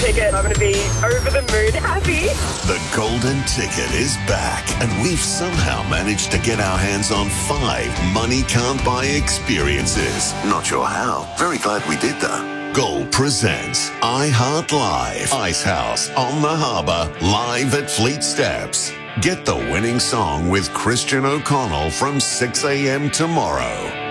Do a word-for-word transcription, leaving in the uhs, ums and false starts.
ticket. I'm going to be over the moon happy. The Golden Ticket is back, and we've somehow managed to get our hands on five money can't buy experiences. Not sure how. Very glad we did though. Gold presents iHeart Live, Icehouse on the Harbour, live at Fleet Steps. Get the winning song with Christian O'Connell from six a.m. tomorrow.